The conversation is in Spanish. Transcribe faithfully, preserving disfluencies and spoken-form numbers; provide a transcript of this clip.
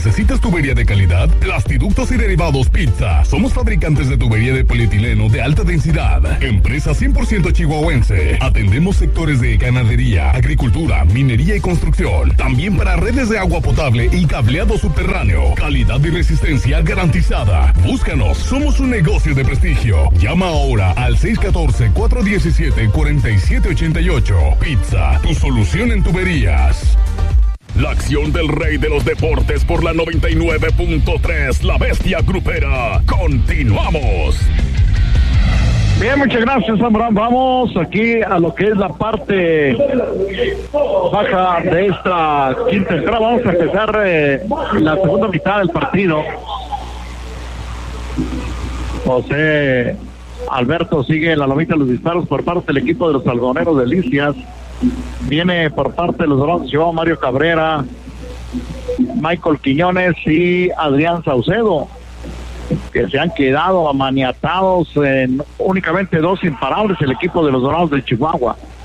¿Necesitas tubería de calidad? Plastiductos y derivados Pizza. Somos fabricantes de tubería de polietileno de alta densidad. Empresa cien por ciento chihuahuense. Atendemos sectores de ganadería, agricultura, minería y construcción. También para redes de agua potable y cableado subterráneo. Calidad y resistencia garantizada. Búscanos. Somos un negocio de prestigio. Llama ahora al seis uno cuatro, cuatro uno siete, cuatro siete ocho ocho. Pizza, tu solución en tuberías. La acción del rey de los deportes por la noventa y nueve punto tres, La Bestia Grupera. Continuamos. Bien, muchas gracias, Zambrán. Vamos aquí a lo que es la parte baja de esta quinta entrada. Vamos a empezar eh, la segunda mitad del partido. José Alberto sigue en la lomita de los disparos por parte del equipo de los algodoneros de Licias. Viene por parte de los Dorados de Chihuahua Mario Cabrera, Michael Quiñones y Adrián Saucedo, que se han quedado amaniatados en únicamente dos imparables el equipo de los Dorados de Chihuahua.